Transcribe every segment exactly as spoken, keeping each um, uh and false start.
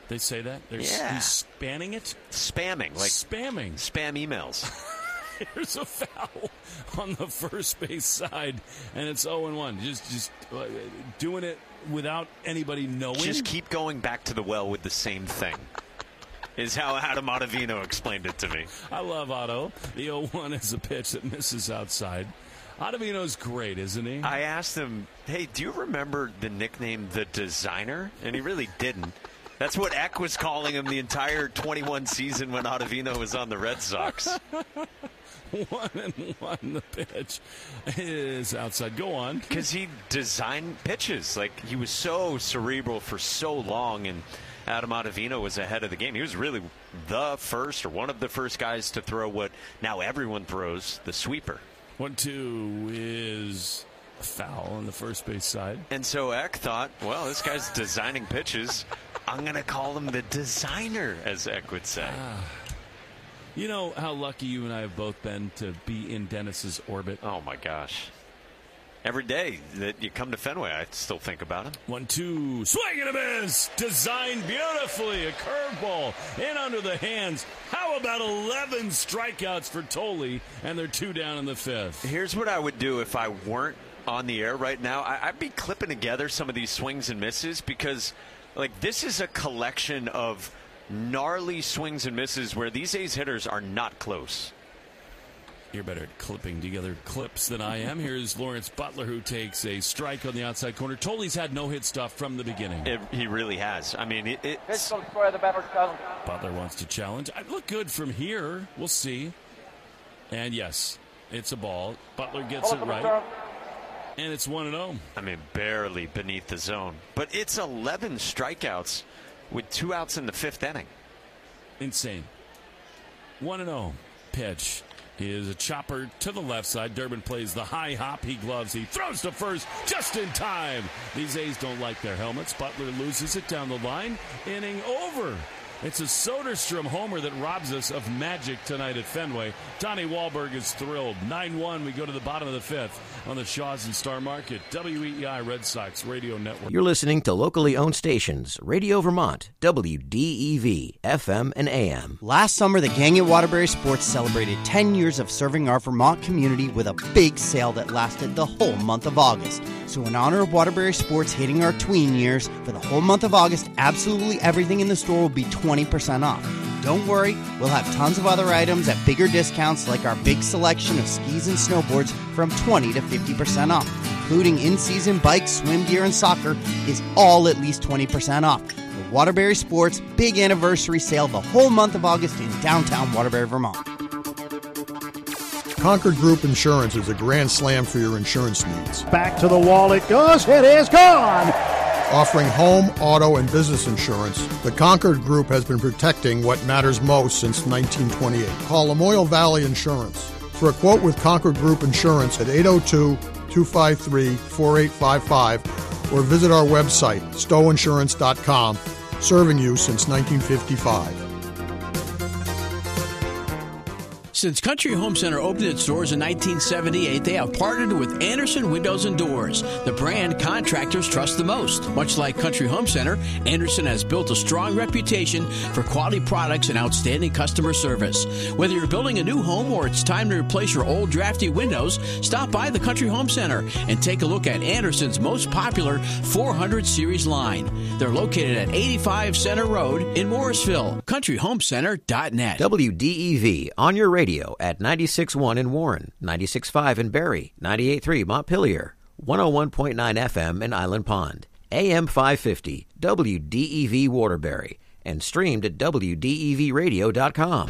They say that? They're yeah. He's spanning it? Spamming. Like Spamming. Spam emails. Here's a foul on the first base side, and it's oh and one. Just, just uh, doing it without anybody knowing. Just keep going back to the well with the same thing. Is how Adam Ottavino explained it to me. I love Otto. The oh one is a pitch that misses outside. Ottavino's great, isn't he? I asked him, hey, do you remember the nickname The Designer? And he really didn't. That's what Eck was calling him the entire twenty-one season when Ottavino was on the Red Sox. One and one, the pitch is outside. Go on. Because he designed pitches. Like, he was so cerebral for so long, and Adam Ottavino was ahead of the game. He was really the first or one of the first guys to throw what now everyone throws, the sweeper. One two is a foul on the first base side. And so Eck thought, well, this guy's designing pitches. I'm going to call him the designer, as Eck would say. Ah. You know how lucky you and I have both been to be in Dennis's orbit? Oh, my gosh. Every day that you come to Fenway, I still think about him. One, two, swing and a miss. Designed beautifully. A curveball in under the hands. How about eleven strikeouts for Tolley, and they're two down in the fifth. Here's what I would do if I weren't on the air right now. I'd be clipping together some of these swings and misses because, like, this is a collection of gnarly swings and misses where these A's hitters are not close. You're better at clipping together clips than I am. Here's Lawrence Butler, who takes a strike on the outside corner. Tolley's had no-hit stuff from the beginning. It, he really has. I mean, it, it's... Butler wants to challenge. I look good from here. We'll see. And, yes, it's a ball. Butler gets it right. And it's one and oh. I mean, barely beneath the zone. But it's eleven strikeouts with two outs in the fifth inning. Insane. one and oh. Pitch is a chopper to the left side. Durbin plays the high hop. He gloves. He throws to first just in time. These A's don't like their helmets. Butler loses it down the line. Inning over. It's a Soderstrom homer that robs us of magic tonight at Fenway. Donnie Wahlberg is thrilled. nine one, we go to the bottom of the fifth on the Shaw's and Star Market. W E E I Red Sox Radio Network. You're listening to locally owned stations, Radio Vermont, W D E V, F M and A M. Last summer, the gang at Waterbury Sports celebrated ten years of serving our Vermont community with a big sale that lasted the whole month of August. So in honor of Waterbury Sports hitting our tween years, for the whole month of August, absolutely everything in the store will be twenty percent off. Don't worry, we'll have tons of other items at bigger discounts like our big selection of skis and snowboards from twenty to fifty percent off, including in-season bikes, swim gear, and soccer is all at least twenty percent off. The Waterbury Sports Big Anniversary Sale the whole month of August in downtown Waterbury, Vermont. Concord Group Insurance is a grand slam for your insurance needs. Back to the wall it goes. It is gone. Offering home, auto, and business insurance, the Concord Group has been protecting what matters most since nineteen twenty-eight. Call Lamoille Valley Insurance for a quote with Concord Group Insurance at eight oh two, two five three, four eight five five or visit our website, stowe insurance dot com, serving you since nineteen fifty-five. Since Country Home Center opened its doors in nineteen seventy-eight, they have partnered with Anderson Windows and Doors, the brand contractors trust the most. Much like Country Home Center, Anderson has built a strong reputation for quality products and outstanding customer service. Whether you're building a new home or it's time to replace your old drafty windows, stop by the Country Home Center and take a look at Anderson's most popular four hundred series line. They're located at eighty-five Center Road in Morrisville. country home center dot net. W D E V on your radio at ninety-six point one in Warren, ninety-six point five in Barrie, ninety-eight point three Montpelier, one oh one point nine F M in Island Pond, A M five fifty, W D E V Waterbury, and streamed at W D E V radio dot com.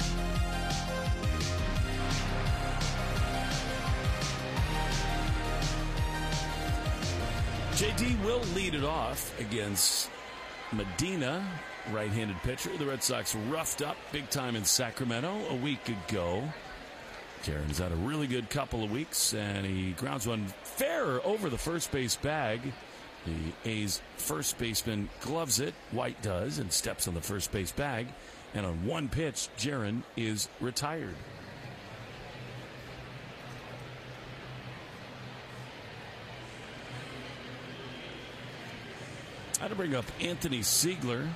J D will lead it off against Medina, right-handed pitcher. The Red Sox roughed up big time in Sacramento a week ago. Jaron's had a really good couple of weeks, and he grounds one fair over the first base bag. The A's first baseman gloves it, White does, and steps on the first base bag. And on one pitch, Jaron is retired. I had to bring up Anthony Siegler